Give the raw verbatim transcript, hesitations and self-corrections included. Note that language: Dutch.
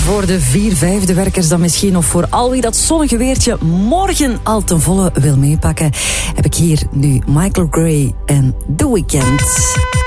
voor de vier vijfde werkers dan misschien, of voor al wie dat zonnige weertje morgen al ten volle wil meepakken, heb ik hier nu Michael Gray en The Weeknd.